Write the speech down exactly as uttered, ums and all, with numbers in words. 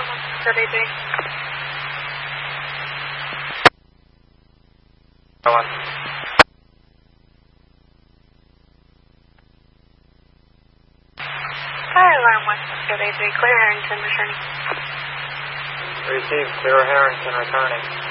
alarm one six zero eight three. One. Fire alarm one six zero eight three, Clear Harrington returning. Received, Clear Harrington returning.